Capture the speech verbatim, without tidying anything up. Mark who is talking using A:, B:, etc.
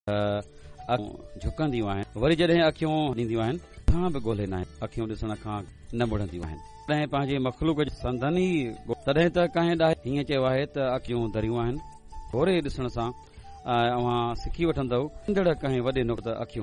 A: झुकंदियूं आहिनि, वरी जॾहिं अखियूं ॾींदियूं आहिनि खां बि ॻोल्हींदा आहिनि, अखियूं ॾिसण खां न मुड़ंदियूं आहिनि। तॾहिं पंहिंजे मख़लूक संदन ई तॾहिं त कंहिं ॾांहुं हीअं चयो आहे त अखियूं दरियूं आहिनि। घोड़े ॾिसण सां अव्हां सिखी वठंदव कंहिं वॾे नुक़्ते अखियूं